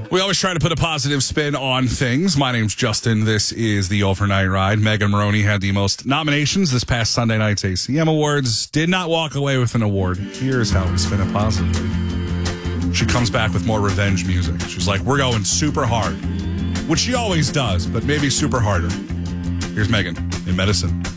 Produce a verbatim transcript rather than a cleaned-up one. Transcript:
We always try to put a positive spin on things. My name's Justin. This is the Overnight Ride. Megan Maroney had the most nominations this past Sunday night's A C M Awards. Did not walk away with an award. Here's how we spin it positively. She comes back with more revenge music. She's like, we're going super hard, which she always does, but maybe super harder. Here's Megan in Medicine.